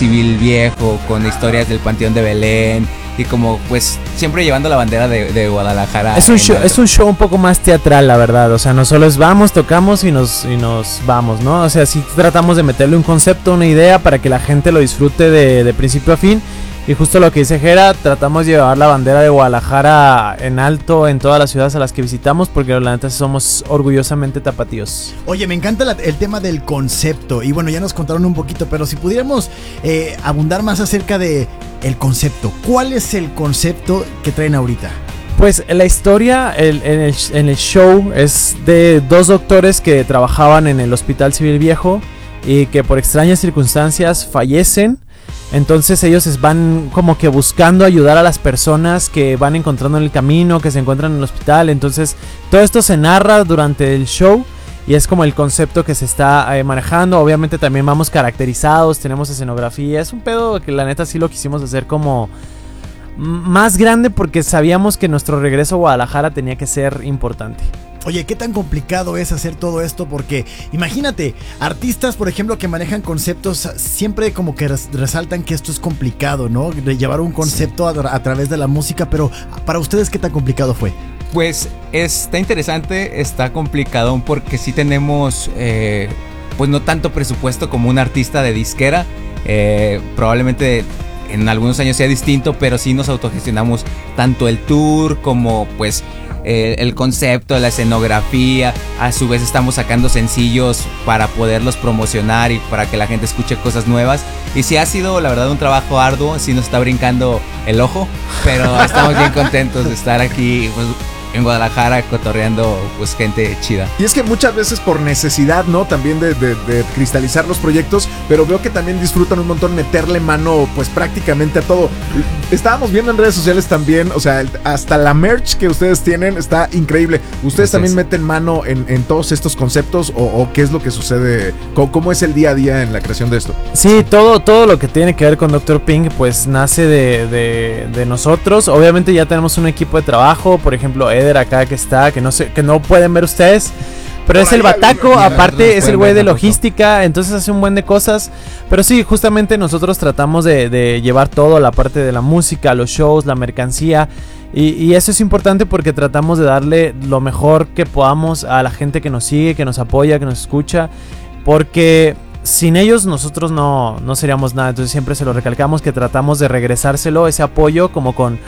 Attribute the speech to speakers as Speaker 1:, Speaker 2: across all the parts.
Speaker 1: Civil Viejo, con historias del Panteón de Belén y como pues siempre llevando la bandera de Guadalajara.
Speaker 2: Es un show un poco más teatral, la verdad. O sea, no solo es vamos, tocamos y nos vamos, ¿no? O sea, sí tratamos de meterle un concepto, una idea para que la gente lo disfrute de principio a fin. Y justo lo que dice Jera, tratamos de llevar la bandera de Guadalajara en alto en todas las ciudades a las que visitamos, porque la neta somos orgullosamente tapatíos.
Speaker 3: Oye, me encanta el tema del concepto. Y bueno, ya nos contaron un poquito, pero si pudiéramos abundar más acerca de el concepto. ¿Cuál es el concepto que traen ahorita?
Speaker 2: Pues la historia en el show es de dos doctores que trabajaban en el Hospital Civil Viejo y que por extrañas circunstancias fallecen. Entonces ellos van como que buscando ayudar a las personas que van encontrando en el camino, que se encuentran en el hospital. Entonces todo esto se narra durante el show y es como el concepto que se está manejando. Obviamente también vamos caracterizados, tenemos escenografía. Es un pedo que la neta sí lo quisimos hacer como más grande porque sabíamos que nuestro regreso a Guadalajara tenía que ser importante.
Speaker 3: Oye, ¿qué tan complicado es hacer todo esto? Porque imagínate, artistas, por ejemplo, que manejan conceptos, siempre como que resaltan que esto es complicado, ¿no? De llevar un concepto a través de la música, pero para ustedes, ¿qué tan complicado fue?
Speaker 1: Pues está interesante, está complicado porque sí tenemos, pues no tanto presupuesto como un artista de disquera. Probablemente en algunos años sea distinto, pero sí nos autogestionamos tanto el tour como pues el concepto, la escenografía. A su vez estamos sacando sencillos para poderlos promocionar y para que la gente escuche cosas nuevas. Y sí ha sido la verdad un trabajo arduo, sí nos está brincando el ojo, pero estamos bien contentos de estar aquí pues, en Guadalajara cotorreando pues gente chida.
Speaker 4: Y es que muchas veces por necesidad, ¿no? También de cristalizar los proyectos, pero veo que también disfrutan un montón meterle mano pues prácticamente a todo. Estábamos viendo en redes sociales también, o sea, hasta la merch que ustedes tienen está increíble. ¿Ustedes también meten mano en todos estos conceptos o qué es lo que sucede? ¿Cómo es el día a día en la creación de esto?
Speaker 2: Sí, todo lo que tiene que ver con Dr. Pink pues nace de nosotros. Obviamente ya tenemos un equipo de trabajo, por ejemplo Eder acá que está, que no pueden ver ustedes, pero es el bataco, aparte es el güey de logística, entonces hace un buen de cosas. Pero sí, justamente nosotros tratamos de llevar todo, la parte de la música, los shows, la mercancía. Y eso es importante porque tratamos de darle lo mejor que podamos a la gente que nos sigue, que nos apoya, que nos escucha. Porque sin ellos nosotros no seríamos nada. Entonces siempre se lo recalcamos que tratamos de regresárselo, ese apoyo, como con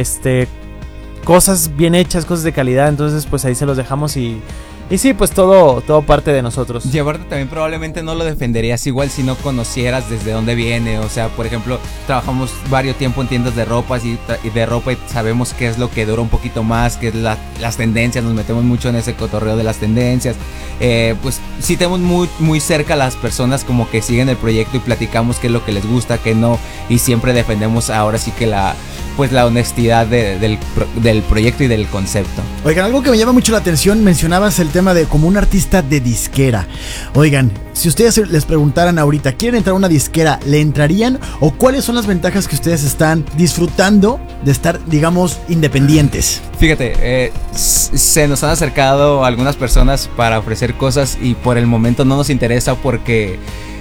Speaker 2: cosas bien hechas, cosas de calidad. Entonces pues ahí se los dejamos y sí, pues todo parte de nosotros.
Speaker 1: Y aparte también probablemente no lo defenderías igual si no conocieras desde dónde viene. O sea, por ejemplo, trabajamos varios tiempo en tiendas de ropas y de ropa y sabemos qué es lo que dura un poquito más, qué es las tendencias, nos metemos mucho en ese cotorreo de las tendencias. Pues sí tenemos muy cerca a las personas como que siguen el proyecto y platicamos qué es lo que les gusta, qué no, y siempre defendemos ahora sí que la honestidad del proyecto y del concepto.
Speaker 3: Oigan, algo que me llama mucho la atención, mencionabas el tema de como un artista de disquera. Oigan, si ustedes les preguntaran ahorita, ¿quieren entrar a una disquera? ¿Le entrarían? ¿O cuáles son las ventajas que ustedes están disfrutando de estar, digamos, independientes?
Speaker 1: Fíjate, se nos han acercado algunas personas para ofrecer cosas y por el momento no nos interesa porque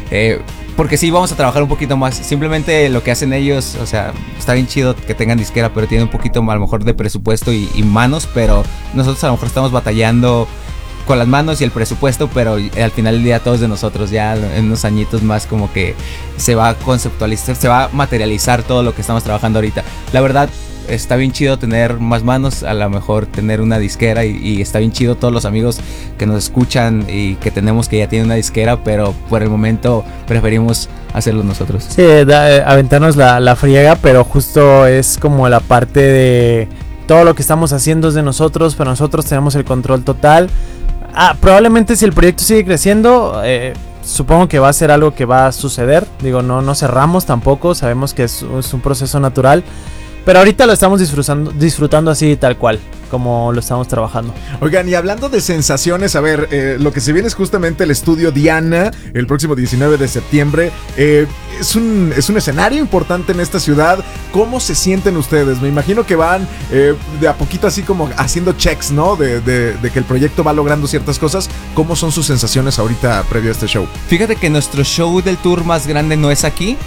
Speaker 1: sí vamos a trabajar un poquito más. Simplemente lo que hacen ellos, o sea, está bien chido que tengan disquera, pero tienen un poquito a lo mejor de presupuesto y manos, pero nosotros a lo mejor estamos batallando con las manos y el presupuesto, pero al final del día todo es de nosotros. Ya en unos añitos más como que se va a conceptualizar, se va a materializar todo lo que estamos trabajando ahorita. La verdad, está bien chido tener más manos, a lo mejor tener una disquera y está bien chido todos los amigos que nos escuchan y que tenemos que ya tienen una disquera, pero por el momento preferimos hacerlo nosotros.
Speaker 2: Sí, aventarnos la friega, pero justo es como la parte de todo lo que estamos haciendo es de nosotros, pero nosotros tenemos el control total. Probablemente si el proyecto sigue creciendo, supongo que va a ser algo que va a suceder. Digo, no cerramos tampoco, sabemos que es un proceso natural. Pero ahorita lo estamos disfrutando así tal cual, como lo estamos trabajando.
Speaker 4: Oigan, y hablando de sensaciones, a ver, lo que se viene es justamente el estudio Diana, el próximo 19 de septiembre. Es un escenario importante en esta ciudad. ¿Cómo se sienten ustedes? Me imagino que van de a poquito así como haciendo checks, ¿no? De que el proyecto va logrando ciertas cosas. ¿Cómo son sus sensaciones ahorita previo a este show?
Speaker 1: Fíjate que nuestro show del tour más grande no es aquí.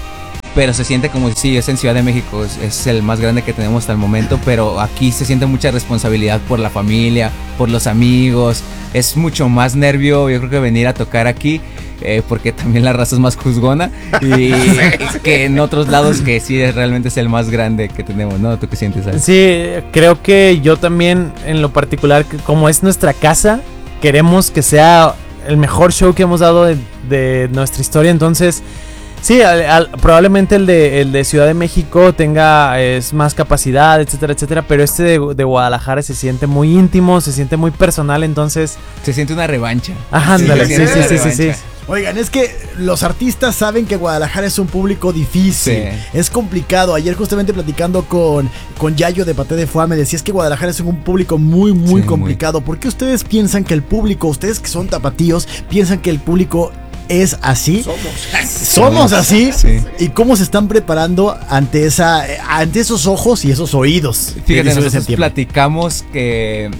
Speaker 1: pero se siente como si es en Ciudad de México, es el más grande que tenemos hasta el momento, pero aquí se siente mucha responsabilidad por la familia, por los amigos, es mucho más nervio, yo creo que venir a tocar aquí, porque también la raza es más juzgona, y que en otros lados que sí realmente es el más grande que tenemos, ¿no? ¿Tú qué sientes, Alex?
Speaker 2: Sí, creo que yo también, en lo particular, que como es nuestra casa, queremos que sea el mejor show que hemos dado de nuestra historia, entonces... Sí, probablemente el de Ciudad de México tenga más capacidad, etcétera, etcétera, pero este de Guadalajara se siente muy íntimo, se siente muy personal, entonces...
Speaker 1: Se siente una revancha.
Speaker 2: Ajá, ándale, sí.
Speaker 3: Oigan, es que los artistas saben que Guadalajara es un público difícil, es complicado. Ayer justamente platicando con Yayo de Paté de Foie me decía, es que Guadalajara es un público muy complicado. ¿Por qué ustedes piensan que el público, ustedes que son tapatíos, piensan que el público es así? Somos así. Sí. ¿Y cómo se están preparando ante esos ojos y esos oídos?
Speaker 1: Fíjate, nosotros platicamos que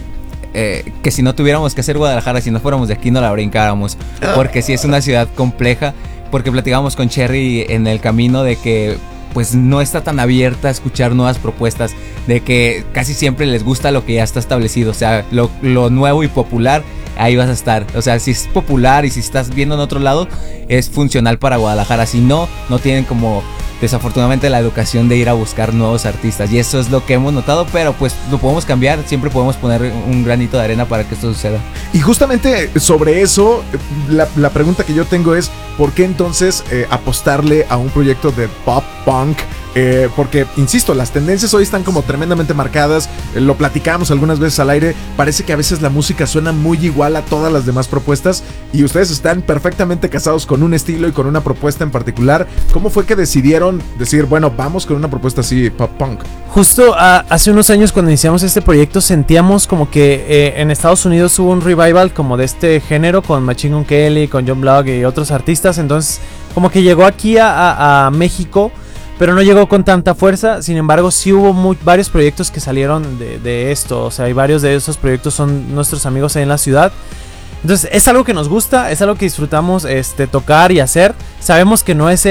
Speaker 1: si no tuviéramos que hacer Guadalajara, si no fuéramos de aquí, no la brincáramos, porque sí es una ciudad compleja, porque platicábamos con Cherry en el camino de que pues no está tan abierta a escuchar nuevas propuestas, de que casi siempre les gusta lo que ya está establecido, o sea, lo nuevo y popular, ahí vas a estar, o sea, si es popular y si estás viendo en otro lado, es funcional para Guadalajara, si no tienen como desafortunadamente la educación de ir a buscar nuevos artistas, y eso es lo que hemos notado, pero pues lo podemos cambiar, siempre podemos poner un granito de arena para que esto suceda.
Speaker 4: Y justamente sobre eso, la pregunta que yo tengo es, ¿por qué entonces apostarle a un proyecto de pop punk? Porque, insisto, las tendencias hoy están como tremendamente marcadas, lo platicamos algunas veces al aire, parece que a veces la música suena muy igual a todas las demás propuestas, y ustedes están perfectamente casados con un estilo y con una propuesta en particular. ¿Cómo fue que decidieron decir, bueno, vamos con una propuesta así, pop punk?
Speaker 2: Justo hace unos años, cuando iniciamos este proyecto, sentíamos como que en Estados Unidos hubo un revival como de este género, con Machine Gun Kelly, con John Block y otros artistas, entonces como que llegó aquí a México, pero no llegó con tanta fuerza. Sin embargo, sí hubo varios proyectos que salieron de esto, o sea, y varios de esos proyectos son nuestros amigos ahí en la ciudad. Entonces es algo que nos gusta, es algo que disfrutamos tocar y hacer. Sabemos que no es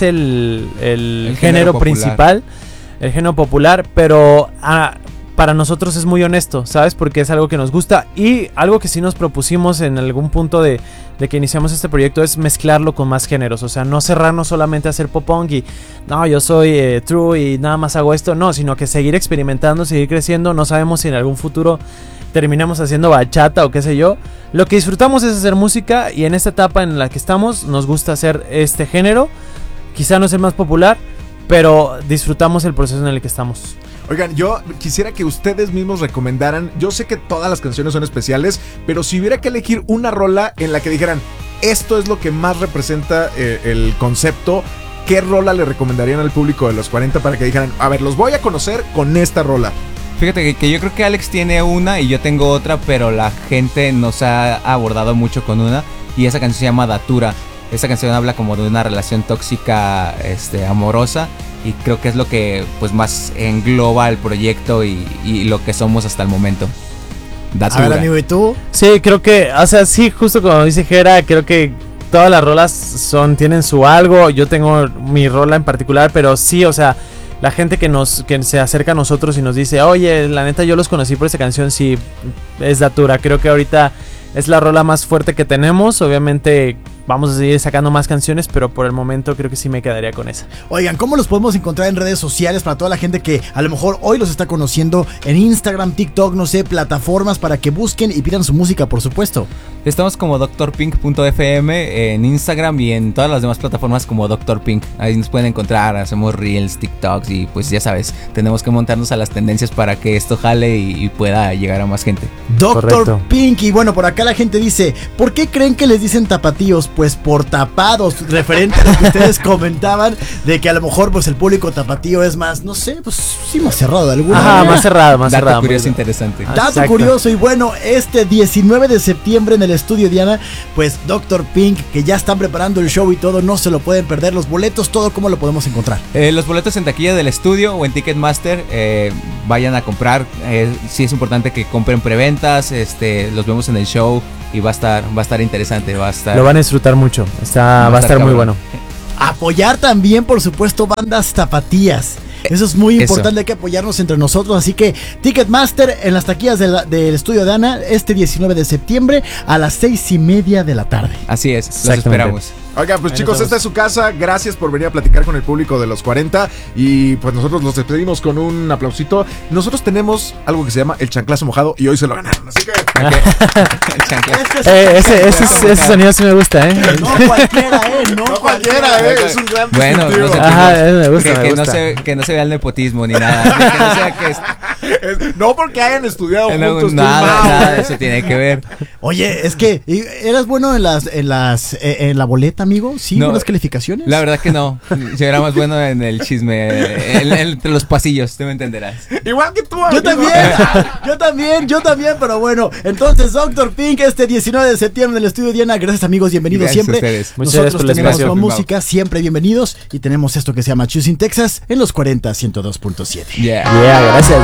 Speaker 2: el género principal, el género popular, pero para nosotros es muy honesto, ¿sabes? Porque es algo que nos gusta, y algo que sí nos propusimos en algún punto de que iniciamos este proyecto es mezclarlo con más géneros, o sea, no cerrarnos solamente a hacer pop punk y no, yo soy true y nada más hago esto, no, sino que seguir experimentando, seguir creciendo. No sabemos si en algún futuro terminemos haciendo bachata o qué sé yo. Lo que disfrutamos es hacer música, y en esta etapa en la que estamos nos gusta hacer este género. Quizá no es el más popular, pero disfrutamos el proceso en el que estamos.
Speaker 4: Oigan, yo quisiera que ustedes mismos recomendaran, yo sé que todas las canciones son especiales, pero si hubiera que elegir una rola en la que dijeran, esto es lo que más representa el concepto, ¿qué rola le recomendarían al público de los 40 para que dijeran, a ver, los voy a conocer con esta rola?
Speaker 1: Fíjate que yo creo que Alex tiene una y yo tengo otra, pero la gente nos ha abordado mucho con una, y esa canción se llama Datura. Esa canción habla como de una relación tóxica, amorosa, y creo que es lo que pues más engloba el proyecto y lo que somos hasta el momento. Datura.
Speaker 3: A ver, amigo, ¿y tú?
Speaker 2: Sí, creo que, o sea, sí, justo como dice Jera, creo que todas las rolas tienen su algo. Yo tengo mi rola en particular, pero sí, o sea, la gente que se acerca a nosotros y nos dice, oye, la neta yo los conocí por esa canción, sí, es Datura. Creo que ahorita es la rola más fuerte que tenemos. Obviamente vamos a seguir sacando más canciones, pero por el momento creo que sí me quedaría con esa.
Speaker 3: Oigan, ¿cómo los podemos encontrar en redes sociales para toda la gente que a lo mejor hoy los está conociendo en Instagram, TikTok, no sé, plataformas para que busquen y pidan su música, por supuesto?
Speaker 1: Estamos como drpink.fm en Instagram y en todas las demás plataformas como Dr. Pink. Ahí nos pueden encontrar, hacemos reels, TikToks y pues ya sabes, tenemos que montarnos a las tendencias para que esto jale y pueda llegar a más gente.
Speaker 3: Dr. Pink. Y bueno, por acá la gente dice, ¿por qué creen que les dicen tapatíos? Pues por tapados, referente a lo que ustedes comentaban de que a lo mejor pues el público tapatío es más, no sé, pues sí, más cerrado de alguna manera.
Speaker 2: Más cerrado, más cerrado.
Speaker 1: Dato curioso interesante.
Speaker 3: Dato curioso. Y bueno, este 19 de septiembre en el Estudio Diana, pues Dr. Pink, que ya están preparando el show y todo, no se lo pueden perder. Los boletos, todo, ¿cómo lo podemos encontrar?
Speaker 1: Los boletos en taquilla del estudio o en Ticketmaster, vayan a comprar. Sí es importante que compren preventas, los vemos en el show y va a estar interesante,
Speaker 2: lo van a disfrutar mucho, va a estar muy bueno.
Speaker 3: Apoyar también, por supuesto, bandas tapatías. Eso es muy importante, hay que apoyarnos entre nosotros. Así que Ticketmaster en las taquillas del estudio de Ana este 19 de septiembre a las 6:30 de la tarde.
Speaker 1: Así es, los esperamos.
Speaker 4: Oiga, pues chicos, esta es su casa. Gracias por venir a platicar con el público de los 40. Y pues nosotros los despedimos con un aplausito. Nosotros tenemos algo que se llama el chanclazo mojado y hoy se lo ganaron. Así que...
Speaker 1: El chanclazo.
Speaker 2: Ese sonido sí me gusta, ¿eh?
Speaker 3: No cualquiera,
Speaker 4: No cualquiera, es un gran
Speaker 1: Bueno,
Speaker 4: distintivo.
Speaker 1: no sé,
Speaker 2: Ajá, me gusta, me gusta.
Speaker 1: Que no se vea el nepotismo ni nada. Ni que no sea que
Speaker 4: No porque hayan estudiado juntos.
Speaker 1: nada de eso tiene que ver.
Speaker 3: Oye, es que eras bueno en la boleta, amigo. Sí,
Speaker 1: No,
Speaker 3: buenas calificaciones.
Speaker 1: La verdad que no. Yo era más bueno en el chisme, entre los pasillos, tú me entenderás.
Speaker 4: Igual que tú,
Speaker 3: Yo también, pero bueno. Entonces, Dr. Pink, este 19 de septiembre en el estudio Diana. Gracias, amigos, bienvenidos
Speaker 1: Gracias
Speaker 3: siempre.
Speaker 1: a ustedes.
Speaker 2: Muchas gracias por el
Speaker 3: Nosotros tenemos
Speaker 2: espacio.
Speaker 3: con música, siempre bienvenidos. Y tenemos esto que se llama Choosing Texas en los 40 102.7.
Speaker 1: Yeah.
Speaker 2: Yeah, gracias.